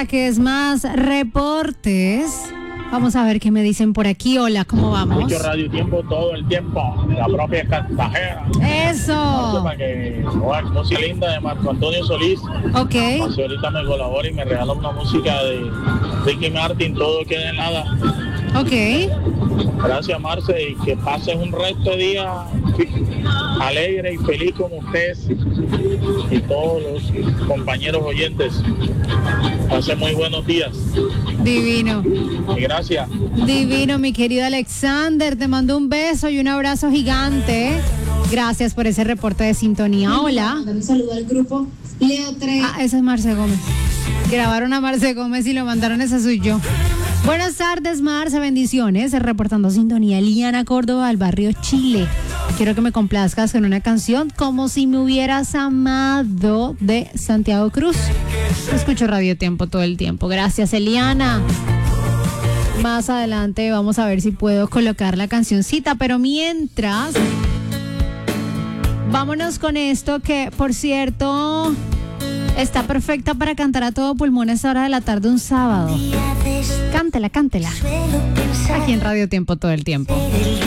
mensajes, más reportes. Vamos a ver qué me dicen por aquí. Hola, ¿cómo vamos? Mucho Radio Tiempo todo el tiempo. La propia Cartagena. Eso. Para que música linda de Marco Antonio Solís. Ok. Si ahorita me colabora y me regala una música de Ricky Martin, todo queda en nada. Ok. Gracias, Marce, y que pases un resto de día alegre y feliz como ustedes y todos los compañeros oyentes. Pasen muy buenos días. Divino. Y gracias. Divino, mi querido Alexander. Te mando un beso y un abrazo gigante. Gracias por ese reporte de sintonía. Hola. Un saludo al grupo Leo 3. Esa es Marce Gómez. Grabaron a Marce Gómez y lo mandaron, esa soy yo. Buenas tardes, Marce, bendiciones. Reportando sintonía, Eliana Córdoba, al barrio Chile. Quiero que me complazcas con una canción Como si me hubieras amado, de Santiago Cruz. Escucho Radio Tiempo todo el tiempo. Gracias, Eliana. Más adelante vamos a ver si puedo colocar la cancioncita, pero mientras, vámonos con esto que, por cierto, está perfecta para cantar a todo pulmón a esta hora de la tarde un sábado. Cántela, cántela. Aquí en Radio Tiempo todo el tiempo.